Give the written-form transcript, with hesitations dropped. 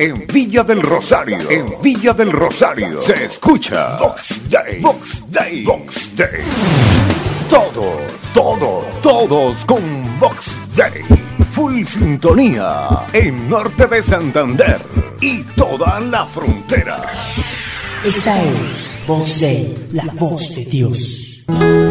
en Villa del Rosario. En Villa del Rosario se escucha Vox Day. Vox Day. Vox Day. Todos con Vox Day. Full sintonía en norte de Santander y toda la frontera. Esta es Vox Day, la voz de Dios.